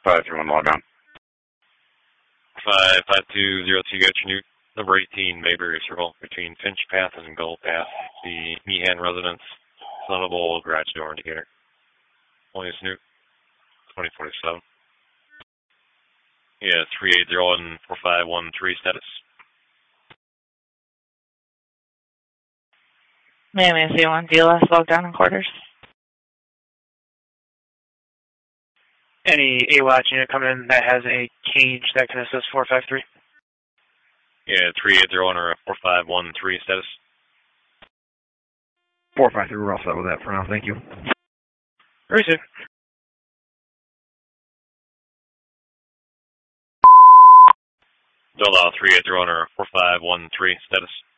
531 log on. 55202, got your new number 18, Mayberry Circle, between Finch Path and Gull Path, the Meehan residence, Sunnable garage door indicator. Only a Snoop, 2047. Yeah, 380 and 4513 status. Miami C1, DLS logged down in quarters. Any AWATch unit coming in that has a cage that can assist 453? Yeah, 380 or 4513 status. 453, we're all set with that for now, thank you. Receive. Dole 380 or 4513 status.